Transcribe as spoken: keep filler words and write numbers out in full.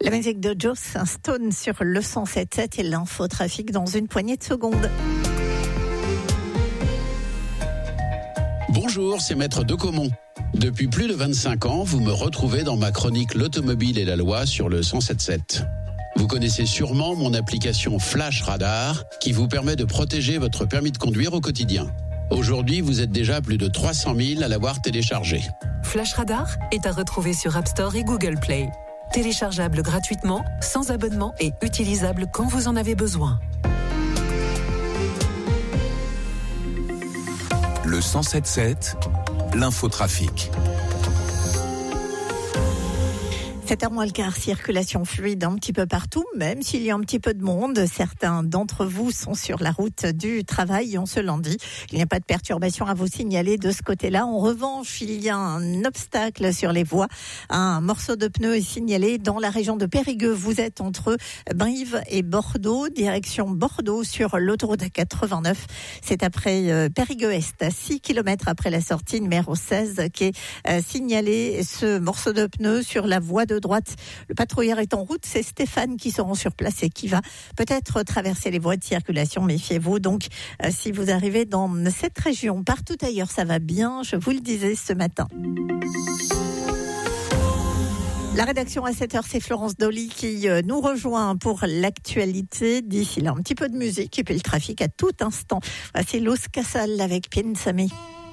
La musique de Joss Stone sur le cent sept sept et l'infotrafic dans une poignée de secondes. Bonjour, c'est Maître Decomont. Depuis plus de vingt-cinq ans, vous me retrouvez dans ma chronique L'automobile et la loi sur le cent sept sept. Vous connaissez sûrement mon application Flash Radar qui vous permet de protéger votre permis de conduire au quotidien. Aujourd'hui, vous êtes déjà plus de trois cent mille à l'avoir téléchargé. Flash Radar est à retrouver sur App Store et Google Play. Téléchargeable gratuitement, sans abonnement et utilisable quand vous en avez besoin. Le cent sept sept, l'infotrafic. sept heures moins le quart, circulation fluide un petit peu partout, même s'il y a un petit peu de monde. Certains d'entre vous sont sur la route du travail en ce lundi. Il n'y a pas de perturbation à vous signaler de ce côté-là. En revanche, il y a un obstacle sur les voies. Un morceau de pneu est signalé dans la région de Périgueux. Vous êtes entre Brive et Bordeaux, direction Bordeaux sur l'autoroute A quatre-vingt-neuf. C'est après Périgueux-Est, à six kilomètres après la sortie numéro seize, qui est signalé ce morceau de pneu sur la voie de droite. Le patrouilleur est en route, c'est Stéphane qui se rend sur place et qui va peut-être traverser les voies de circulation. Méfiez-vous donc euh, si vous arrivez dans cette région. Partout ailleurs, ça va bien, je vous le disais ce matin. La rédaction à sept heures, c'est Florence Dolly qui euh, nous rejoint pour l'actualité. D'ici là, un petit peu de musique et puis le trafic à tout instant. Voici Los Casal avec Piensame.